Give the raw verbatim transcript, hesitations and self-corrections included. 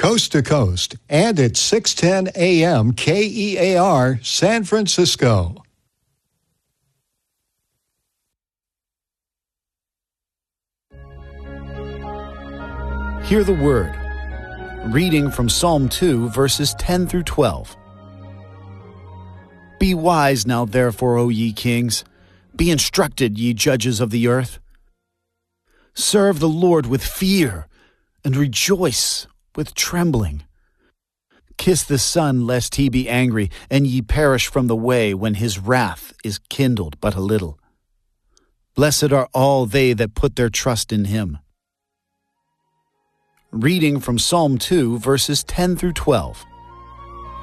coast to coast, and at six ten A M K E A R, San Francisco. Hear the word. Reading from Psalm two, verses ten through twelve. Be wise now, therefore, O ye kings. Be instructed, ye judges of the earth. Serve the Lord with fear, and rejoice with trembling. Kiss the Son, lest he be angry, and ye perish from the way when his wrath is kindled but a little. Blessed are all they that put their trust in him. Reading from Psalm two, verses ten through twelve.